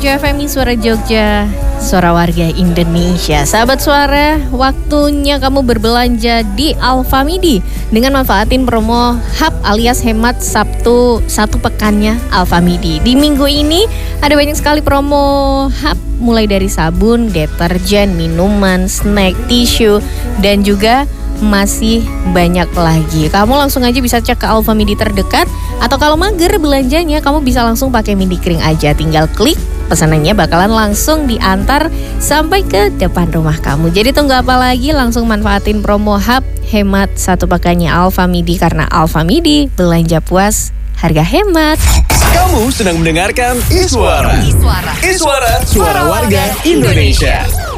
Jogja FM, Suara Jogja, suara warga Indonesia. Sahabat Suara, waktunya kamu berbelanja di Alfamidi dengan manfaatin promo HUB alias hemat Sabtu satu pekannya Alfamidi. Di minggu ini ada banyak sekali promo HUB, mulai dari sabun, deterjen, minuman, snack, tisu, dan juga masih banyak lagi. Kamu langsung aja bisa cek ke Alfamidi terdekat, atau kalau mager belanjanya kamu bisa langsung pakai mini kering aja. Tinggal klik, pesanannya bakalan langsung diantar sampai ke depan rumah kamu. Jadi tunggu apa lagi, langsung manfaatin promo HUB hemat satu pakannya Alfamidi, karena Alfamidi belanja puas, harga hemat. Kamu sedang mendengarkan Iswara. Iswara, suara warga Indonesia.